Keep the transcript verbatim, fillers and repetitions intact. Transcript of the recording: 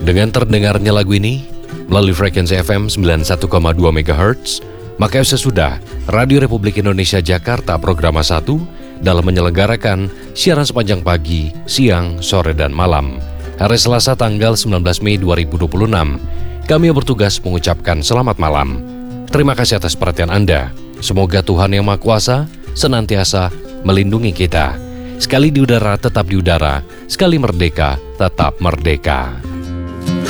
Dengan terdengarnya lagu ini melalui frekuensi F M sembilan puluh satu koma dua megahertz, maka sudah Radio Republik Indonesia Jakarta Programa satu dalam menyelenggarakan siaran sepanjang pagi, siang, sore, dan malam. Hari Selasa tanggal sembilan belas Mei dua ribu dua puluh enam, kami yang bertugas mengucapkan selamat malam. Terima kasih atas perhatian Anda. Semoga Tuhan Yang Maha Kuasa senantiasa melindungi kita. Sekali di udara, tetap di udara. Sekali merdeka, tetap merdeka.